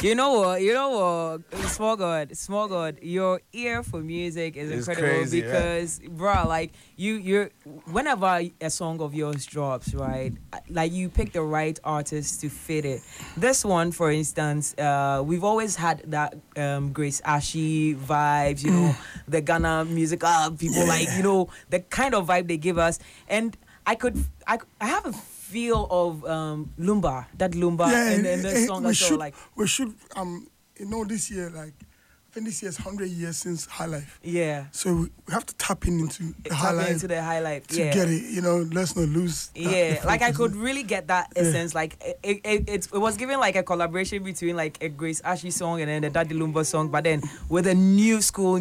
You know what? You know what? Small God. Your ear for music is It's incredible crazy, because, bruh, like you're whenever a song of yours drops, right? Like you pick the right artist to fit it. This one, for instance, we've always had that Grace Ashy vibes. You know, the Ghana music people, like, you know, the kind of vibe they give us, and I have a feel of Lumba, that Lumba, and the song as well. Like we should this year, like I think this year's 100 years since High Life. Yeah. So we have to tap into the High Life. Into the High Life, to get it. Let's not lose. Like I could really get that essence. Like it was given like a collaboration between like a Grace Ashley song and then the Daddy Lumba song, but then with a new school,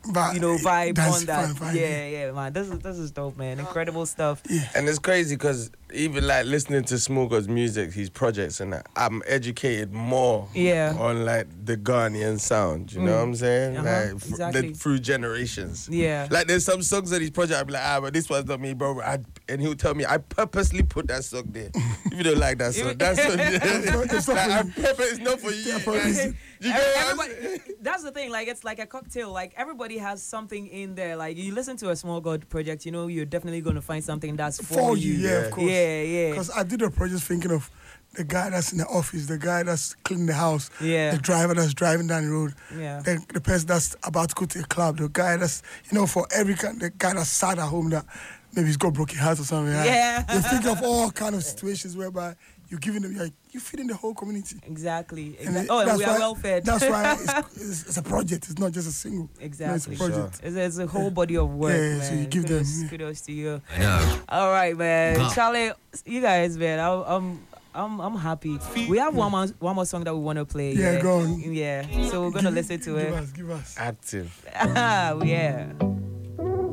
vibe on that. Yeah, man. This is dope, man. Incredible stuff. Yeah. And it's crazy because even like listening to Small God's music, his projects and that, I'm educated more on like the Ghanaian sound. You know what I'm saying? Like exactly. Through generations. Yeah. Like there's some songs on his project, I'll be like, but this one's not me, bro. And he'll tell me, I purposely put that song there. If you don't like that song, that song, it's not for you. That's the thing. Like it's like a cocktail. Like everybody has something in there. Like you listen to a Small God project, you're definitely going to find something that's for you. Yeah, of course. Yeah. Because I did a project thinking of the guy that's in the office, the guy that's cleaning the house, the driver that's driving down the road, the person that's about to go to a club, the guy that's, for every kind, the guy that's sad at home that maybe he's got broken heart or something. Yeah. You think of all kind of situations whereby you're giving them, you're feeding the whole community. Exactly. And we are well fed. That's why it's a project. It's not just a single. Exactly. It's a project. It's a whole body of work, man. So you give kudos to you. I know. All right, man. Charlie, you guys, man, I'm happy. We have one more song that we want to play. Yeah, go on. Yeah. So we're gonna listen to it. Give us. Active. Yeah.